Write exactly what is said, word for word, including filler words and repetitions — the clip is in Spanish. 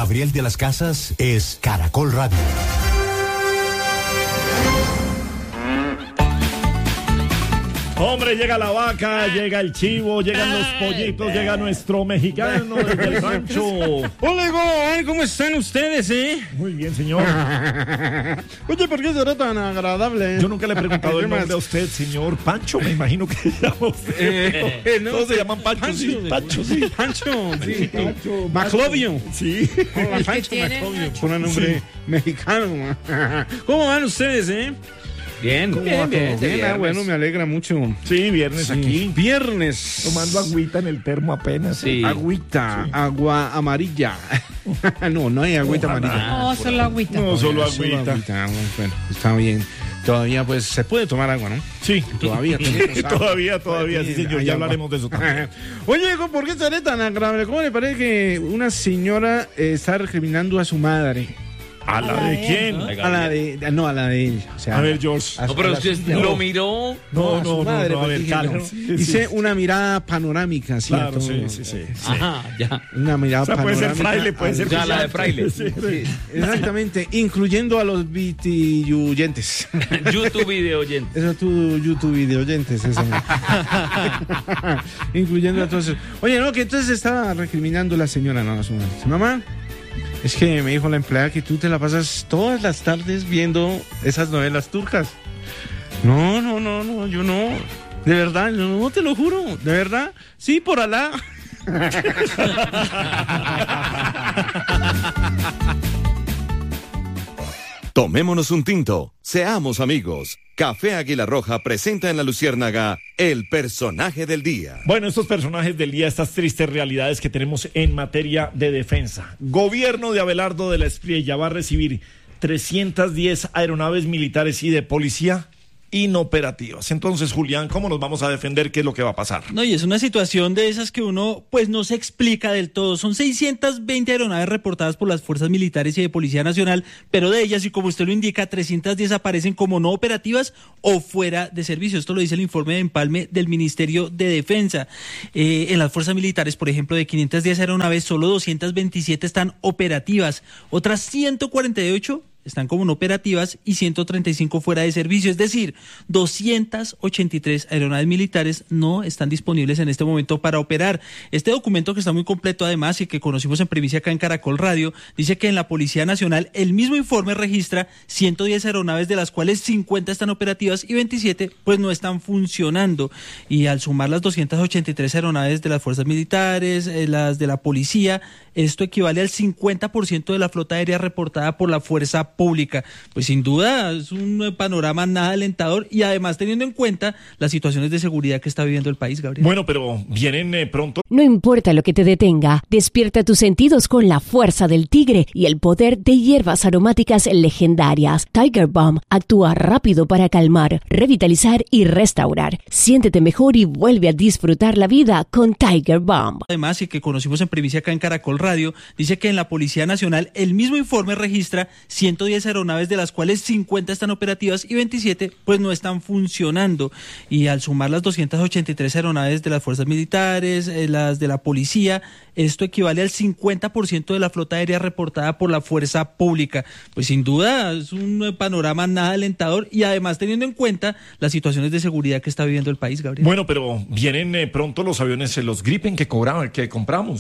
Gabriel de las Casas es Caracol Radio. Hombre, llega la vaca, llega el chivo, llegan los pollitos, llega nuestro mexicano desde el rancho. Hola, ¿cómo están ustedes, eh? Muy bien, señor. Oye, ¿por qué será tan agradable? Yo nunca le he preguntado el nombre a usted, señor Pancho, me imagino que se llama usted. Eh, eh, no, Todos se llaman Pancho, Pancho, sí. Pancho, sí. Pancho, sí. Pancho, Maclovio. Sí. Hola, Pancho Maclovio, por un nombre sí. mexicano. ¿Cómo van ustedes, eh? Bien, bien, bien, bien. Ah, bueno, me alegra mucho. Sí, viernes sí. aquí. Viernes. Tomando agüita en el termo apenas. Sí. Agüita, sí. agua amarilla. no, no hay agüita Ojalá. amarilla. No, solo agüita. No, solo Solo agüita. agüita. Bueno, está bien. Todavía, pues, se puede tomar agua, ¿no? Sí. Todavía. todavía, todavía, sí, señor. Ya hablaremos de eso también. Oye, ¿por qué estaré tan agradable? ¿Cómo le parece que una señora eh, está recriminando a su madre? ¿A la de quién? ¿No? A la de, no, a la de ella. O sea, a ver, George. A, no, pero usted lo no. miró. No, no, no, madre, no, no, a ver, calma. Sí, Hice sí. una mirada panorámica, ¿cierto? Claro, sí, sí, sí. Ajá, ya. Una mirada o sea, panorámica. puede ser fraile, puede ser ya la de fraile. Sí, sí, exactamente, incluyendo a los vitiyuyentes. YouTube video oyentes. Eso tú, YouTube video oyentes, eso. Incluyendo a todos. Oye, no, que entonces estaba recriminando la señora, no, a su madre. Mamá, es que me dijo la empleada que tú te la pasas todas las tardes viendo esas novelas turcas. No, no, no, no, yo no. De verdad, no, no te lo juro. De verdad, sí, por Alá. Tomémonos un tinto, seamos amigos. Café Águila Roja presenta en La Luciérnaga el personaje del día. Bueno, estos personajes del día, estas tristes realidades que tenemos en materia de defensa. Gobierno de Abelardo de la Espriella va a recibir trescientas diez aeronaves militares y de policía inoperativas. Entonces, Julián, ¿cómo nos vamos a defender? ¿Qué es lo que va a pasar? No, y es una situación de esas que uno pues no se explica del todo. Son seiscientas veinte aeronaves reportadas por las fuerzas militares y de Policía Nacional, pero de ellas, y como usted lo indica, trescientas diez aparecen como no operativas o fuera de servicio. Esto lo dice el informe de empalme del Ministerio de Defensa. Eh, en las fuerzas militares, por ejemplo, de quinientas diez aeronaves, solo doscientas veintisiete están operativas. Otras ciento cuarenta y ocho están como no operativas y ciento treinta y cinco fuera de servicio, es decir, doscientas ochenta y tres aeronaves militares no están disponibles en este momento para operar. Este documento, que está muy completo además y que conocimos en primicia acá en Caracol Radio, dice que en la Policía Nacional el mismo informe registra ciento diez aeronaves, de las cuales cincuenta están operativas y veintisiete pues no están funcionando. Y al sumar las doscientas ochenta y tres aeronaves de las fuerzas militares, eh, las de la policía, esto equivale al cincuenta por ciento de la flota aérea reportada por la fuerza pública. Pues sin duda es un panorama nada alentador, y además teniendo en cuenta las situaciones de seguridad que está viviendo el país, Gabriel. Bueno, pero vienen eh, pronto. No importa lo que te detenga, despierta tus sentidos con la fuerza del tigre y el poder de hierbas aromáticas legendarias. Tiger Balm actúa rápido para calmar, revitalizar y restaurar. Siéntete mejor y vuelve a disfrutar la vida con Tiger Balm. Además, y que conocimos en primicia acá en Caracol Radio, dice que en la Policía Nacional el mismo informe registra ciento diez aeronaves, de las cuales cincuenta están operativas y veintisiete pues no están funcionando. Y al sumar las doscientas ochenta y tres aeronaves de las fuerzas militares, eh, las de la policía, esto equivale al cincuenta por ciento de la flota aérea reportada por la fuerza pública. Pues sin duda es un panorama nada alentador, y además teniendo en cuenta las situaciones de seguridad que está viviendo el país, Gabriel. Bueno, pero vienen eh, pronto los aviones, eh, los Gripen que cobramos, que compramos.